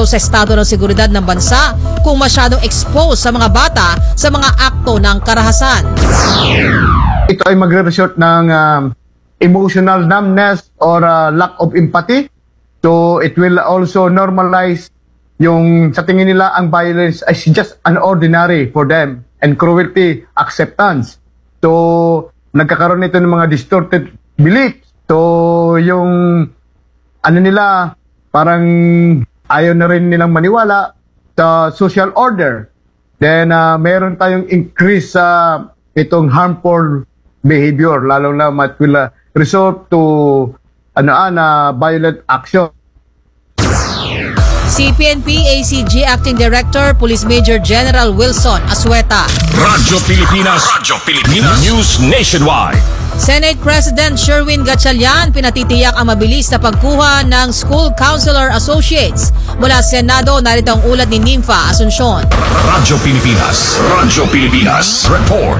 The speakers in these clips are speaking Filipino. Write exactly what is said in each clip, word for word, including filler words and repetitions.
sa estado ng seguridad ng bansa kung masyadong exposed sa mga bata sa mga akto ng karahasan. Ito ay magre-result ng um, emotional numbness or uh, lack of empathy. So it will also normalize yung sa tingin nila ang violence as just an ordinary for them and cruelty acceptance. So nagkakaroon nito ng mga distorted beliefs. So yung ano nila, parang ayaw na rin nilang maniwala sa social order. Then uh, meron tayong increase sa uh, itong harmful behavior, lalo na it will uh, result to ano na violent action. C P N P A C G Acting Director Police Major General Wilson Asueta. Radyo Pilipinas, Radyo Pilipinas News Nationwide. Senate President Sherwin Gatchalian pinatitiyak ang mabilis na pagkuha ng School Counselor Associates. Mula sa Senado, narito ang ulat ni Nympha Asuncion. Radyo Pilipinas, Radyo Pilipinas Report.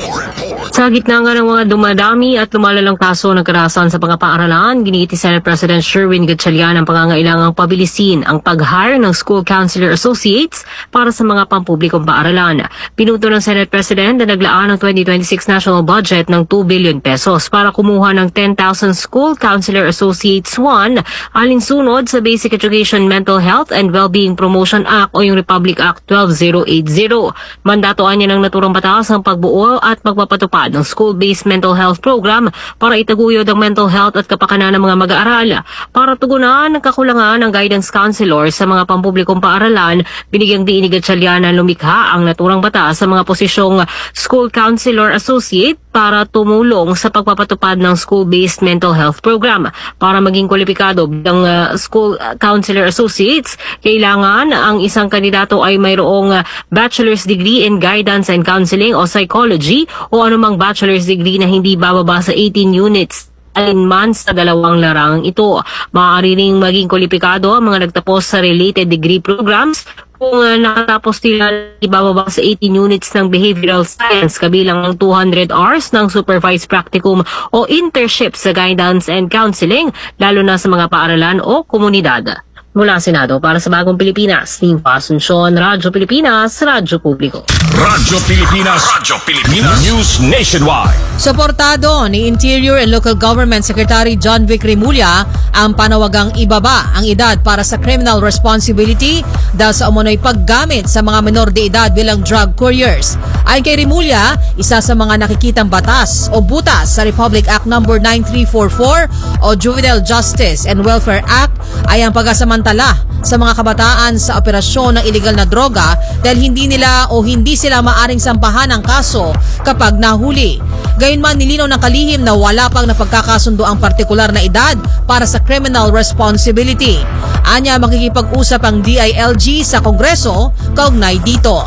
Sa gitna nga ng mga dumadami at lumalalang kaso ng karahasan sa mga paaralan, giniti Senate President Sherwin Gatchalian ang pangangailangang pabilisin ang pag-hire ng School Counselor Associates para sa mga pampublikong paaralan. Pinuto ng Senate President na naglaan ng twenty twenty-six national budget ng two billion pesos para kumuha ng ten thousand School Counselor Associates one alinsunod sa Basic Education Mental Health and Wellbeing Promotion Act o yung Republic Act twelve thousand eighty. Mandatoan niya ng naturang batas ang pagbuo at magpapatupad ng school-based mental health program para itaguyod ang mental health at kapakanan ng mga mag-aaral. Para tugunan ang kakulangan ng guidance counselor sa mga pampublikong paaralan, binigyang diin ni Gatchalian na lumikha ang naturang batas sa mga posisyong school counselor associate para tumulong sa pagpapatupad ng school-based mental health program. Para maging kwalipikado bilang uh, school counselor associates, kailangan ang isang kandidato ay mayroong uh, bachelor's degree in guidance and counseling o psychology o anumang bachelor's degree na hindi bababa sa eighteen units alinman sa dalawang larangang ito. Maaari ring maging kwalipikado ang mga nagtapos sa related degree programs kung uh, nakatapos nila ibababa sa eighteen units ng behavioral science kabilang ang two hundred hours ng supervised practicum o internship sa guidance and counseling, lalo na sa mga paaralan o komunidad. Mula Senado para sa Bagong Pilipinas, Nympha Asuncion, Radyo Pilipinas, Radyo Publiko. Radyo Pilipinas, Radyo Pilipinas News Nationwide. Suportado ni Interior and Local Government Secretary John Vic Remulla ang panawagang ibaba ang edad para sa criminal responsibility dahil sa umunoy paggamit sa mga menor de edad bilang drug couriers. Ayon kay Remulla, isa sa mga nakikitang batas o butas sa Republic Act number nine three four four o Juvenile Justice and Welfare Act ay ang pag-asamantala sa mga kabataan sa operasyon ng iligal na droga dahil hindi nila o hindi sila maaring sampahan ng kaso kapag nahuli. Gayunman, nilinaw ng kalihim na wala pang napagkakasundo ang partikular na edad para sa criminal responsibility. Anya, makikipag-usap ang D I L G sa Kongreso kaugnay dito.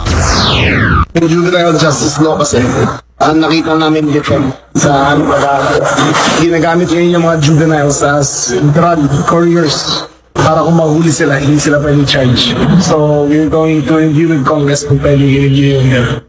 Yung juvenile justice law kasi, ang nakita namin dito sa ano, ginagamit ngayon yung mga juveniles as drug couriers para kung mahuli sila, hindi sila pwede charge. So, we're going to review with Congress kung pwede i-review yun.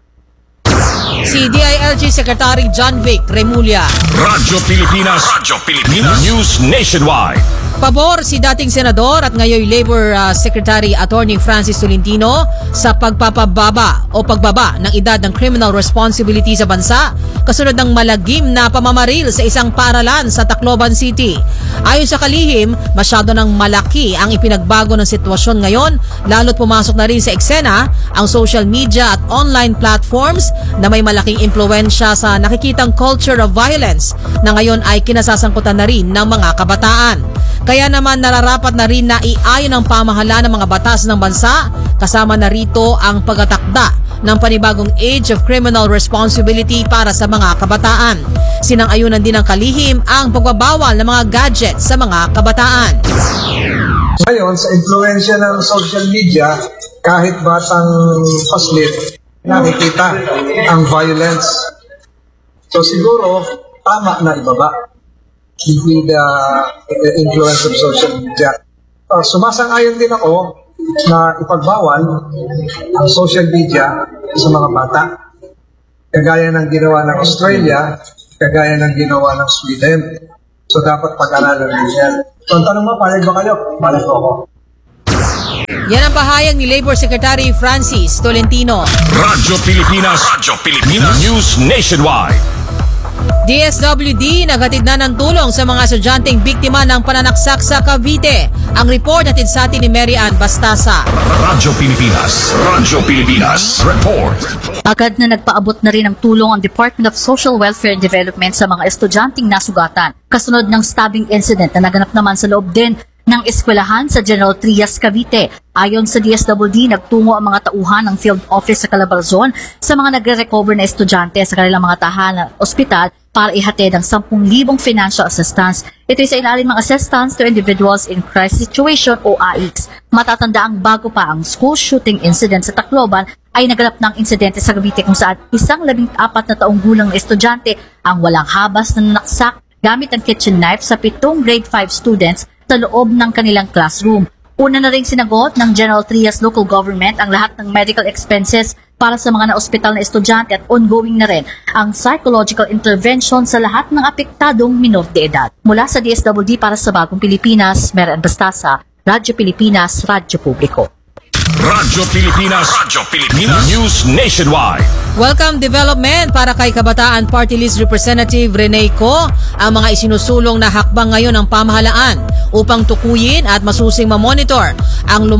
Si D I L G Secretary John Vic Remulla. Radyo Pilipinas, Radyo Pilipinas News Nationwide. Pabor si dating senador at ngayon Labor uh, Secretary Attorney Francis Tolentino sa pagpapababa o pagbaba ng edad ng criminal responsibility sa bansa kasunod ng malagim na pamamaril sa isang paaralan sa Tacloban City. Ayon sa kalihim, masyado ng malaki ang ipinagbago ng sitwasyon ngayon, lalo't pumasok na rin sa eksena ang social media at online platforms na may malaking impluwensya sa nakikitang culture of violence na ngayon ay kinasasangkutan na rin ng mga kabataan. Kaya naman nararapat na rin na iayon ang pamahalaan ng mga batas ng bansa, kasama na rito ang pagatakda ng panibagong age of criminal responsibility para sa mga kabataan. Sinang-ayunan din ng kalihim ang pagbabawal ng mga gadgets sa mga kabataan. Ngayon, sa influensya ng social media, kahit batang paslit, nakikita ang violence. So siguro, tama na ibaba with the influence of social media. Uh, sumasang-ayon din ako na ipagbawal ang social media sa mga bata. Kagaya ng ginawa ng Australia, kagaya ng ginawa ng Sweden. So dapat pag-aralan din yan. So ang tanong mo, palag ba kayo? Palag ko ako. Yan ang pahayag ni Labor Secretary Francis Tolentino. Radyo Pilipinas. Radyo Pilipinas. News Nationwide. D S W D naghatid na ng tulong sa mga estudyanteng biktima ng pananaksak sa Cavite. Ang report natin sa atin ni Mary Ann Bastasa. Radyo Pilipinas. Radyo Pilipinas. Report. Agad na nagpaabot na rin ng tulong ang Department of Social Welfare and Development sa mga estudyanteng nasugatan. Kasunod ng stabbing incident na naganap naman sa loob din ng eskwelahan sa General Trias, Cavite. Ayon sa D S W D, nagtungo ang mga tauhan ng field office sa Calabarzon sa mga nagre-recover na estudyante sa kanilang mga tahanan at ospital para ihatid ang ten thousand financial assistance. Ito ay sa ilalim ng Assistance to Individuals in Crisis Situation o A I C S. Matatanda ang bago pa ang school shooting incident sa Tacloban ay naganap ng insidente sa Cavite kung saan isang labing apat na taong gulang na estudyante ang walang habas na nanaksak gamit ang kitchen knife sa pitong grade five students sa loob ng kanilang classroom. Una na rin sinagot ng General Trias Local Government ang lahat ng medical expenses para sa mga na-ospital na estudyante at ongoing na rin ang psychological intervention sa lahat ng apektadong minor de edad. Mula sa D S W D para sa Bagong Pilipinas, Mary Ann Bastasa, Radyo Pilipinas, Radyo Publiko. Radyo Pilipinas. Radyo Pilipinas. News Nationwide. Welcome development para kay Kabataan Party List Representative Rene Co ang mga isinusulong na hakbang ngayon ng pamahalaan upang tukuyin at masusing mamonitor ang